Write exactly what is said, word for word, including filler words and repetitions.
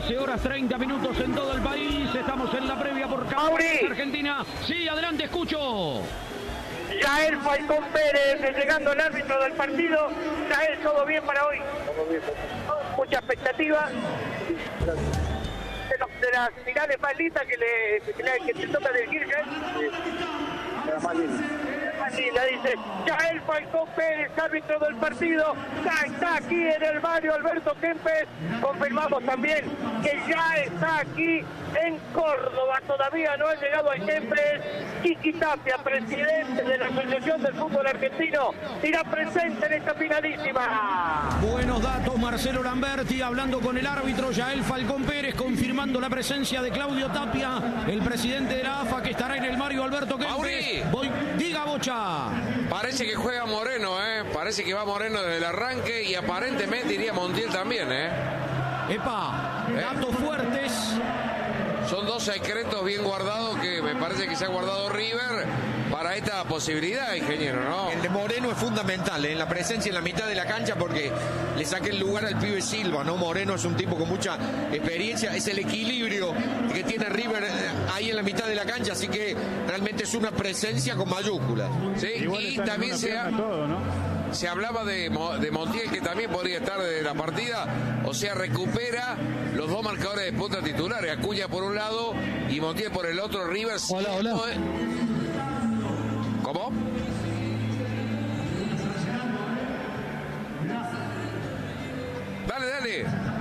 trece horas treinta minutos en todo el país. Estamos en la previa por Campeonato Argentina. Sí, adelante, escucho. Yael Falcón Pérez, llegando el árbitro del partido. Yael, ¿todo bien para hoy? Mucha expectativa. De, los, de las finales más lindas que, le, que, le, que te toca dirigir, Yael. Sí, la más linda. Así la dice Yael Falcón Pérez, árbitro del partido. Ya está aquí en el barrio Alberto Kempes. Confirmamos también que ya está aquí en Córdoba. Todavía no ha llegado a Kempes. Kiki Tapia, presidente de la Asociación del Fútbol Argentino, irá presente en esta finalísima. Buenos datos, Marcelo Lamberti hablando con el árbitro Yael Falcón Pérez, confirmando la presencia de Claudio Tapia, el presidente de la A F A, que estará en el Mario Alberto Kempes. Voy, diga, Bocha. Parece que juega Moreno, ¿eh? Parece que va Moreno desde el arranque y aparentemente iría Montiel también, ¿eh? Epa, datos ¿Eh? fuertes. Son dos secretos bien guardados que me parece que se ha guardado River para esta posibilidad, ingeniero, ¿no? El de Moreno es fundamental, ¿eh? En la presencia en la mitad de la cancha, porque le saqué el lugar al pibe Silva, ¿no? Moreno es un tipo con mucha experiencia, es el equilibrio que tiene River ahí en la mitad de la cancha, así que realmente es una presencia con mayúsculas. Sí, y también se ha... todo, ¿no? Se hablaba de, de Montiel, que también podría estar de la partida. O sea, recupera los dos marcadores de punta titulares. Acuña por un lado y Montiel por el otro. River. Hola, hola. ¿Cómo? Dale, dale.